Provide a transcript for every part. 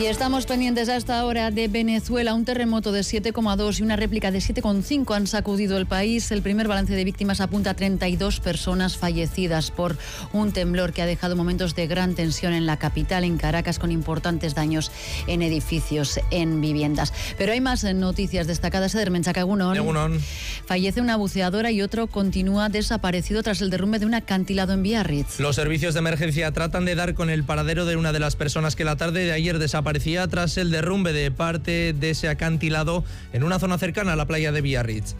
Y estamos pendientes hasta ahora de Venezuela. Un terremoto de 7,2 y una réplica de 7,5 han sacudido el país. El primer balance de víctimas apunta a 32 personas fallecidas por un temblor que ha dejado momentos de gran tensión en la capital, en Caracas, con importantes daños en edificios, en viviendas. Pero hay más noticias destacadas. Eder Menchaca, Egunon. Fallece una buceadora y otro continúa desaparecido tras el derrumbe de un acantilado en Biarritz. Los servicios de emergencia tratan de dar con el paradero de una de las personas que la tarde de ayer desaparecía tras el derrumbe de parte de ese acantilado en una zona cercana a la playa de Biarritz.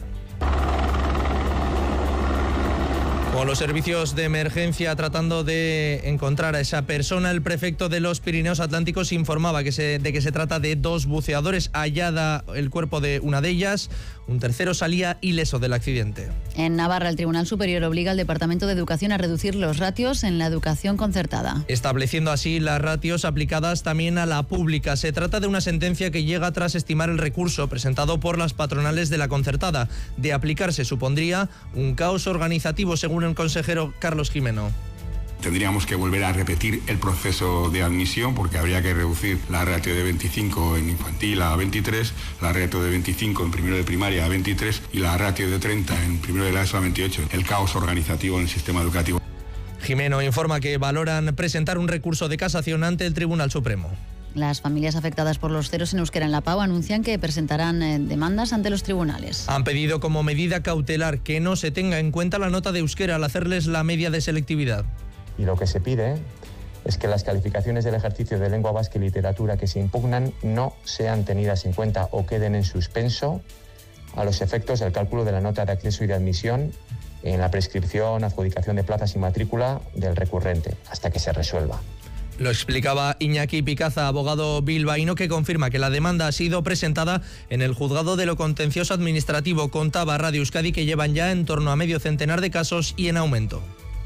Con los servicios de emergencia tratando de encontrar a esa persona, el prefecto de los Pirineos Atlánticos informaba de que se trata de dos buceadores. Hallada el cuerpo de una de ellas, un tercero salía ileso del accidente. En Navarra, el Tribunal Superior obliga al Departamento de Educación a reducir los ratios en la educación concertada, estableciendo así las ratios aplicadas también a la pública. Se trata de una sentencia que llega tras estimar el recurso presentado por las patronales de la concertada. De aplicarse supondría un caos organizativo, según el consejero Carlos Jimeno. Tendríamos que volver a repetir el proceso de admisión porque habría que reducir la ratio de 25 en infantil a 23, la ratio de 25 en primero de primaria a 23 y la ratio de 30 en primero de la ESO a 28. El caos organizativo en el sistema educativo. Jimeno informa que valoran presentar un recurso de casación ante el Tribunal Supremo. Las familias afectadas por los ceros en euskera en La Pau anuncian que presentarán demandas ante los tribunales. Han pedido como medida cautelar que no se tenga en cuenta la nota de euskera al hacerles la media de selectividad. Y lo que se pide es que las calificaciones del ejercicio de lengua vasca y literatura que se impugnan no sean tenidas en cuenta o queden en suspenso a los efectos del cálculo de la nota de acceso y de admisión en la prescripción, adjudicación de plazas y matrícula del recurrente, hasta que se resuelva. Lo explicaba Iñaki Picaza, abogado bilbaíno, que confirma que la demanda ha sido presentada en el juzgado de lo contencioso administrativo. Contaba Radio Euskadi que llevan ya en torno a medio centenar de casos y en aumento.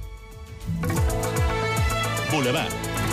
Boulevard.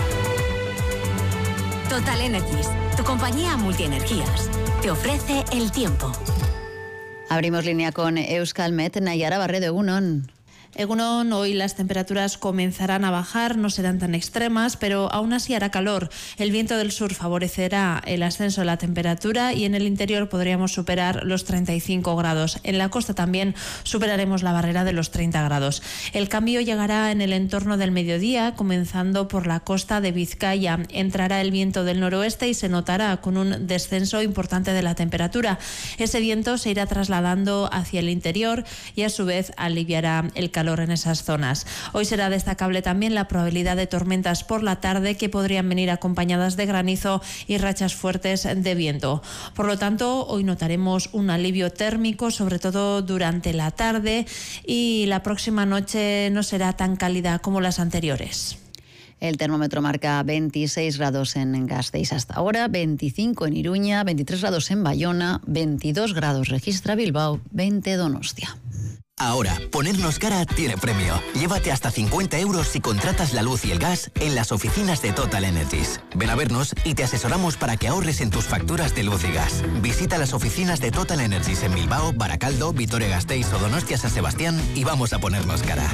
Total Energies, tu compañía multienergías, te ofrece el tiempo. Abrimos línea con Euskalmet. Nayara Barredo, Egunon. Egunon, hoy las temperaturas comenzarán a bajar, no serán tan extremas, pero aún así hará calor. El viento del sur favorecerá el ascenso de la temperatura y en el interior podríamos superar los 35 grados. En la costa también superaremos la barrera de los 30 grados. El cambio llegará en el entorno del mediodía, comenzando por la costa de Vizcaya. Entrará el viento del noroeste y se notará con un descenso importante de la temperatura. Ese viento se irá trasladando hacia el interior y a su vez aliviará el calor en esas zonas. Hoy será destacable también la probabilidad de tormentas por la tarde que podrían venir acompañadas de granizo y rachas fuertes de viento. Por lo tanto, hoy notaremos un alivio térmico, sobre todo durante la tarde, y la próxima noche no será tan cálida como las anteriores. El termómetro marca 26 grados en Gasteiz hasta ahora, 25 en Iruña, 23 grados en Bayona, 22 grados registra Bilbao, 20 Donostia. Ahora, ponernos cara tiene premio. Llévate hasta 50 euros si contratas la luz y el gas en las oficinas de Total Energies. Ven a vernos y te asesoramos para que ahorres en tus facturas de luz y gas. Visita las oficinas de Total Energies en Bilbao, Baracaldo, Vitoria-Gasteiz o Donostia-San Sebastián y vamos a ponernos cara.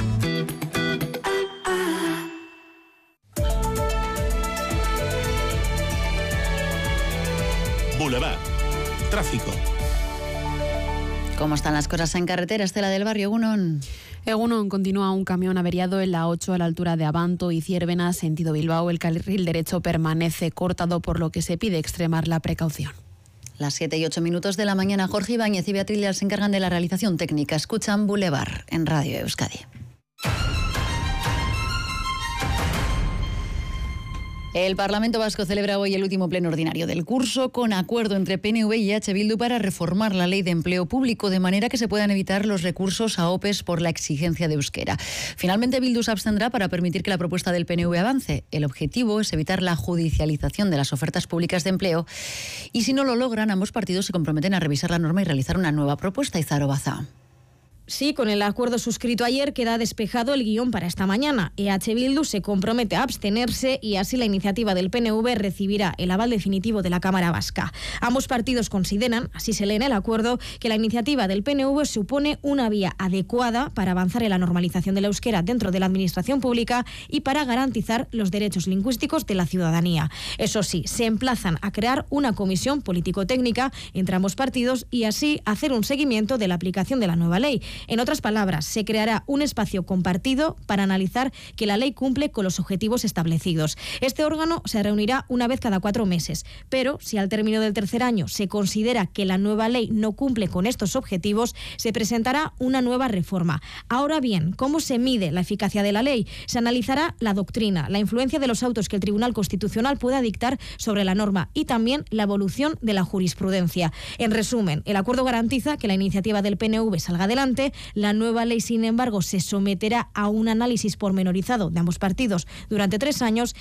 Boulevard. Tráfico. ¿Cómo están las cosas en carretera, Estela del Barrio, Egunon? Egunon, continúa un camión averiado en la 8 a la altura de Abanto y Ciérvena, sentido Bilbao. El carril derecho permanece cortado, por lo que se pide extremar la precaución. Las 7 y 8 minutos de la mañana, Jorge Ibáñez y Beatriz Leal se encargan de la realización técnica. Escuchan Boulevard en Radio Euskadi. El Parlamento Vasco celebra hoy el último pleno ordinario del curso, con acuerdo entre PNV y EH Bildu para reformar la ley de empleo público de manera que se puedan evitar los recursos a OPEs por la exigencia de euskera. Finalmente, Bildu se abstendrá para permitir que la propuesta del PNV avance. El objetivo es evitar la judicialización de las ofertas públicas de empleo y, si no lo logran, ambos partidos se comprometen a revisar la norma y realizar una nueva propuesta. Izaro Baza. Sí, con el acuerdo suscrito ayer queda despejado el guión para esta mañana. EH Bildu se compromete a abstenerse y así la iniciativa del PNV recibirá el aval definitivo de la Cámara Vasca. Ambos partidos consideran, así se lee en el acuerdo, que la iniciativa del PNV supone una vía adecuada para avanzar en la normalización del euskera dentro de la administración pública y para garantizar los derechos lingüísticos de la ciudadanía. Eso sí, se emplazan a crear una comisión político-técnica entre ambos partidos y así hacer un seguimiento de la aplicación de la nueva ley. En otras palabras, se creará un espacio compartido para analizar que la ley cumple con los objetivos establecidos. Este órgano se reunirá una vez cada 4 meses, pero si al término del tercer año se considera que la nueva ley no cumple con estos objetivos, se presentará una nueva reforma. Ahora bien, ¿cómo se mide la eficacia de la ley? Se analizará la doctrina, la influencia de los autos que el Tribunal Constitucional pueda dictar sobre la norma y también la evolución de la jurisprudencia. En resumen, el acuerdo garantiza que la iniciativa del PNV salga adelante. La nueva ley, sin embargo, se someterá a un análisis pormenorizado de ambos partidos durante 3 años